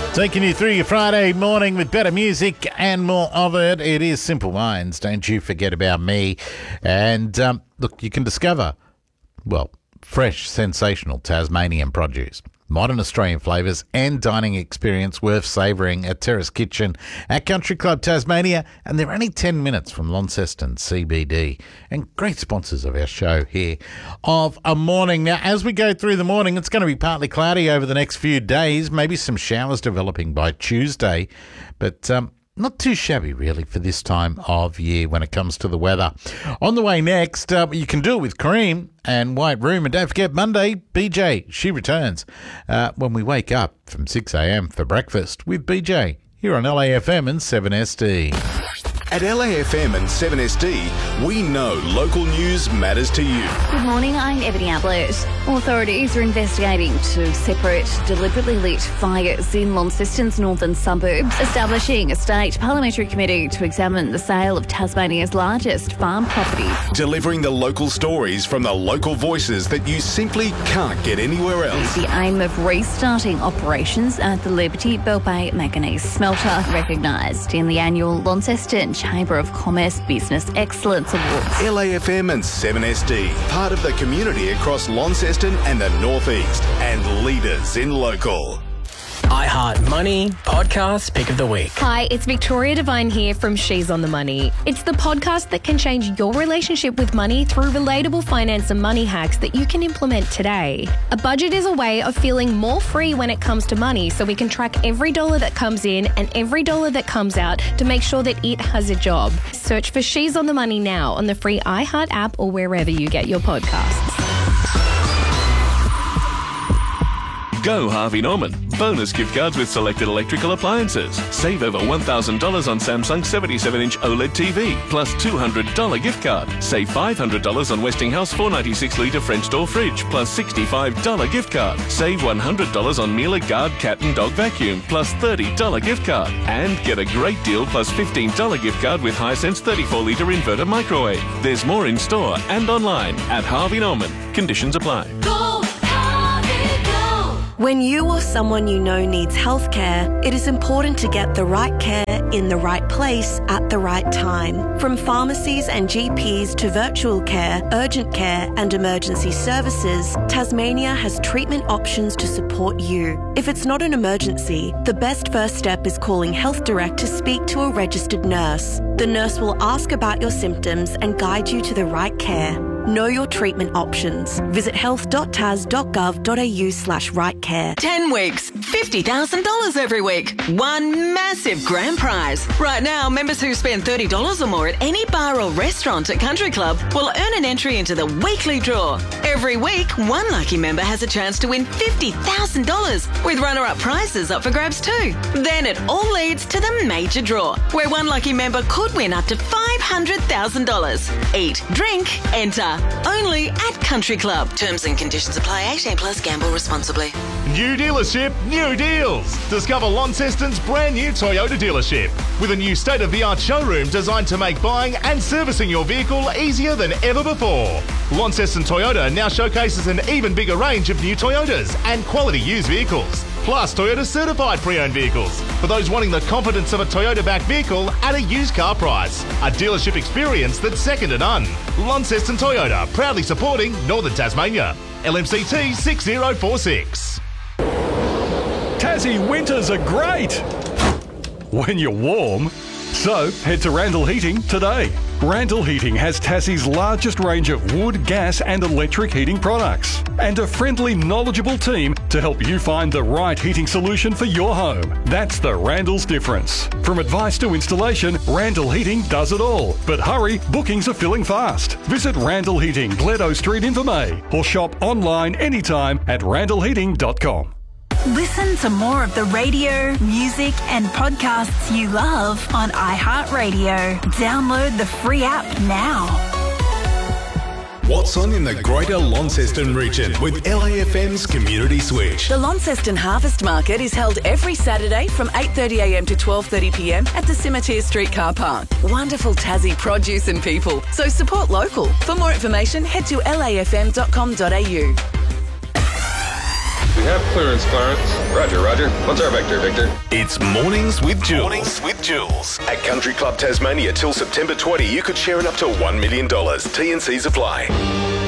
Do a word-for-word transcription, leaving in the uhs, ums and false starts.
Taking you through your Friday morning with better music and more of it. It is Simple Minds, Don't You Forget About Me. And um, look, you can discover, well, fresh, sensational Tasmanian produce, modern Australian flavours and dining experience worth savouring at Terrace Kitchen at Country Club Tasmania. And they're only ten minutes from Launceston C B D. And great sponsors of our show here of a morning. Now, as we go through the morning, it's going to be partly cloudy over the next few days, maybe some showers developing by Tuesday. But um, not too shabby, really, for this time of year when it comes to the weather. On the way next, uh, you can do it with cream and White Room. And don't forget, Monday, B J, she returns uh, when we wake up from six a.m. for breakfast with B J here on L A F M and seven S D. At L A F M and seven S D, we know local news matters to you. Good morning, I'm Ebony Ablett. Authorities are investigating two separate deliberately lit fires in Launceston's northern suburbs, establishing a state parliamentary committee to examine the sale of Tasmania's largest farm property. Delivering the local stories from the local voices that you simply can't get anywhere else. The aim of restarting operations at the Liberty Bell Bay Manganese Smelter, recognised in the annual Launceston Chamber of Commerce Business Excellence Awards. L A F M and seven S D, part of the community across Launceston and the North East, and leaders in local. iHeart Money Podcast Pick of the Week. Hi, it's Victoria Devine here from She's on the Money. It's the podcast that can change your relationship with money through relatable finance and money hacks that you can implement today. A budget is a way of feeling more free when it comes to money, so we can track every dollar that comes in and every dollar that comes out to make sure that it has a job. Search for She's on the Money now on the free iHeart app or wherever you get your podcasts. Go Harvey Norman. Bonus gift cards with selected electrical appliances. Save over one thousand dollars on Samsung seventy-seven inch OLED T V, plus two hundred dollars gift card. Save five hundred dollars on Westinghouse four ninety-six litre French door fridge, plus sixty-five dollars gift card. Save one hundred dollars on Miele Guard cat and dog vacuum, plus thirty dollars gift card. And get a great deal plus fifteen dollars gift card with Hisense thirty-four litre inverter microwave. There's more in store and online at Harvey Norman. Conditions apply. Go, Harvey, go. When you or someone you know needs healthcare, it is important to get the right care in the right place at the right time. From pharmacies and G Ps to virtual care, urgent care and emergency services, Tasmania has treatment options to support you. If it's not an emergency, the best first step is calling Health Direct to speak to a registered nurse. The nurse will ask about your symptoms and guide you to the right care. Know your treatment options. Visit health dot tas dot gov dot a u slash right care. ten weeks, fifty thousand dollars every week. One massive grand prize. Right now, members who spend thirty dollars or more at any bar or restaurant at Country Club will earn an entry into the weekly draw. Every week, one lucky member has a chance to win fifty thousand dollars with runner-up prizes up for grabs too. Then it all leads to the major draw, where one lucky member could win up to five hundred thousand dollars. Eat, drink, enter. Only at Country Club. Terms and conditions apply. eighteen plus. Gamble responsibly. New dealership, new deals. Discover Launceston's brand new Toyota dealership with a new state-of-the-art showroom designed to make buying and servicing your vehicle easier than ever before. Launceston Toyota now showcases an even bigger range of new Toyotas and quality used vehicles, plus Toyota certified pre-owned vehicles for those wanting the confidence of a Toyota-backed vehicle at a used car price. A dealership experience that's second to none. Launceston Toyota, proudly supporting Northern Tasmania. L M C T six zero four six. Tassie winters are great when you're warm. So head to Randall Heating today. Randall Heating has Tassie's largest range of wood, gas and electric heating products and a friendly, knowledgeable team to help you find the right heating solution for your home. That's the Randall's difference. From advice to installation, Randall Heating does it all. But hurry, bookings are filling fast. Visit Randall Heating, Gledo Street in Vermey, or shop online anytime at randall heating dot com. Listen to more of the radio, music and podcasts you love on iHeartRadio. Download the free app now. What's on in the Greater Launceston region with L A F M's Community Switch. The Launceston Harvest Market is held every Saturday from eight thirty a m to twelve thirty p m at the Cemetery Street car park. Wonderful Tassie produce and people, so support local. For more information, head to l a f m dot com dot a u. We have clearance, Clarence. Roger, Roger. What's our vector, Victor? It's Mornings with Jules. Mornings with Jules. At Country Club Tasmania till September twentieth, you could share in up to one million dollars. T and C's apply.